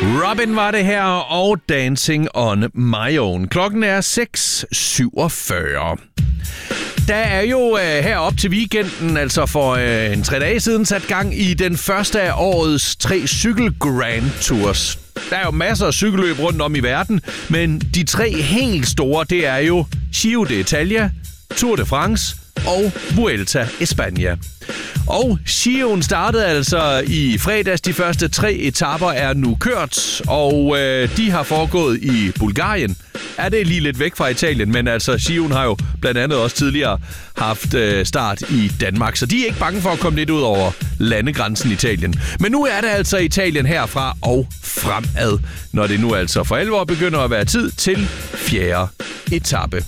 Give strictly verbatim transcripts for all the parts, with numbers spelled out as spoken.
Robin var det her, og Dancing on My Own. Klokken er seks syvogfyrre. Der er jo øh, her op til weekenden, altså for øh, en tre dage siden, sat gang i den første af årets tre cykel Grand Tours. Der er jo masser af cykelløb rundt om i verden, men de tre helt store, det er jo Giro d'Italia, Tour de France og Vuelta España. Og Giroen startede altså i fredags. De første tre etaper er nu kørt, og øh, de har foregået i Bulgarien. Er det lige lidt væk fra Italien, men altså Giroen har jo blandt andet også tidligere haft øh, start i Danmark, så de er ikke bange for at komme lidt ud over landegrænsen Italien. Men nu er det altså Italien herfra og fremad, når det nu altså for alvor begynder at være tid til fjerde etape.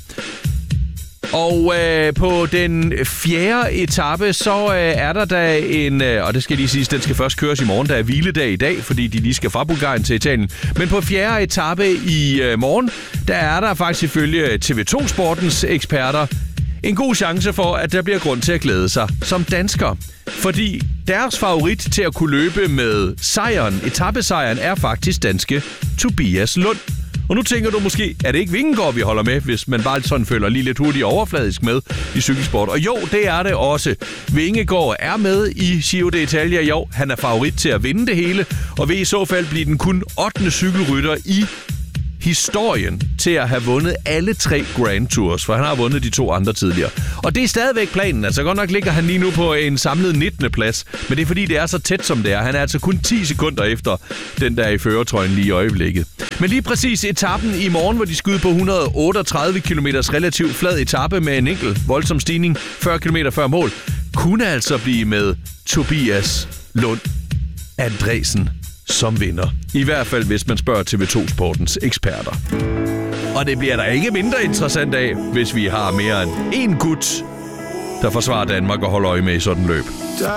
Og øh, på den fjerde etape, så øh, er der da en, øh, og det skal lige siges, den skal først køres i morgen, der er hviledag i dag, fordi de lige skal fra Bulgarien til Italien. Men på fjerde etape i øh, morgen, der er der faktisk ifølge T V to Sportens eksperter en god chance for, at der bliver grund til at glæde sig som dansker. Fordi deres favorit til at kunne løbe med sejren, etapesejren, er faktisk danske Tobias Lund. Og nu tænker du måske, er det ikke Vingegaard, vi holder med, hvis man bare sådan føler lige lidt hurtigt overfladisk med i cykelsport? Og jo, det er det også. Vingegaard er med i Giro d'Italia. Jo, han er favorit til at vinde det hele, og vil i så fald blive den kun ottende cykelrytter i historien til at have vundet alle tre Grand Tours, for han har vundet de to andre tidligere. Og det er stadigvæk planen. Altså godt nok ligger han lige nu på en samlet nittende plads, men det er fordi, det er så tæt som det er. Han er altså kun ti sekunder efter den der i førertrøjen lige i øjeblikket. Men lige præcis etappen i morgen, hvor de skal ud på et hundrede og otteogtredive kilometer relativt flad etape med en enkelt voldsom stigning, fyrre kilometer før mål, kunne altså blive med Tobias Lund Andresen som vinder. I hvert fald, hvis man spørger T V to Sportens eksperter. Og det bliver der ikke mindre interessant af, hvis vi har mere end én gut, der forsvarer Danmark og holder øje med i sådan løb.